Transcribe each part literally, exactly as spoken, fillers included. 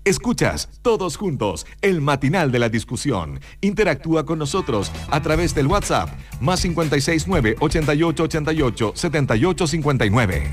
Escuchas Todos Juntos, el matinal de la discusión. Interactúa con nosotros a través del WhatsApp más cinco seis nueve, ocho ocho ocho ocho, siete ocho cinco nueve.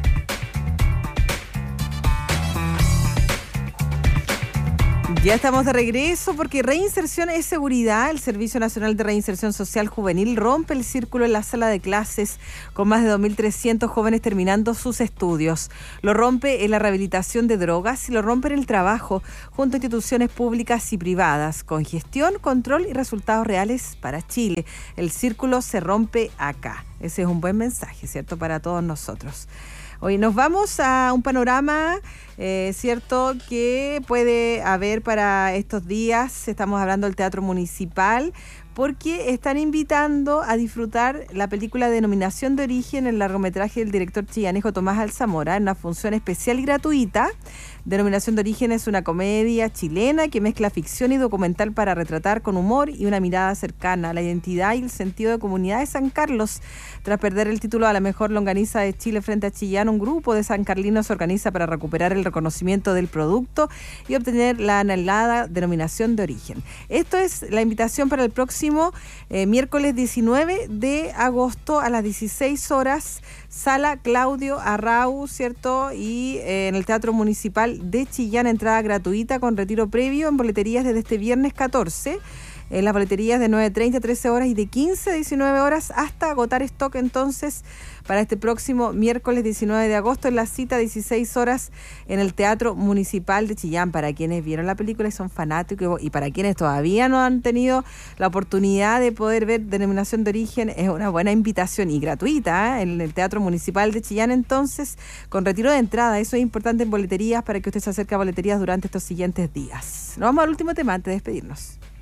Ya estamos de regreso porque Reinserción es Seguridad. El Servicio Nacional de Reinserción Social Juvenil rompe el círculo en la sala de clases con más de dos mil trescientos jóvenes terminando sus estudios. Lo rompe en la rehabilitación de drogas y lo rompe en el trabajo junto a instituciones públicas y privadas con gestión, control y resultados reales para Chile. El círculo se rompe acá. Ese es un buen mensaje, ¿cierto?, para todos nosotros. Hoy nos vamos a un panorama, eh, cierto, que puede haber para estos días. Estamos hablando del Teatro Municipal, porque están invitando a disfrutar la película Denominación de Origen, el largometraje del director chillanejo Tomás Alzamora, en una función especial y gratuita. Denominación de Origen es una comedia chilena que mezcla ficción y documental para retratar con humor y una mirada cercana la identidad y el sentido de comunidad de San Carlos. Tras perder el título a la mejor longaniza de Chile frente a Chillán, un grupo de sancarlinos se organiza para recuperar el reconocimiento del producto y obtener la anhelada Denominación de Origen. Esto es la invitación para el próximo eh, miércoles diecinueve de agosto a las dieciséis horas, Sala Claudio Arrau, ¿cierto? Y eh, en el Teatro Municipal de Chillán, entrada gratuita con retiro previo en boleterías desde este viernes catorce. En las boleterías de nueve treinta a trece horas y de quince a diecinueve horas hasta agotar stock. Entonces, para este próximo miércoles diecinueve de agosto, en la cita dieciséis horas en el Teatro Municipal de Chillán. Para quienes vieron la película y son fanáticos, y para quienes todavía no han tenido la oportunidad de poder ver Denominación de Origen, es una buena invitación y gratuita, ¿eh? En el Teatro Municipal de Chillán, entonces, con retiro de entrada. Eso es importante en boleterías para que usted se acerque a boleterías durante estos siguientes días. Nos vamos al último tema antes de despedirnos.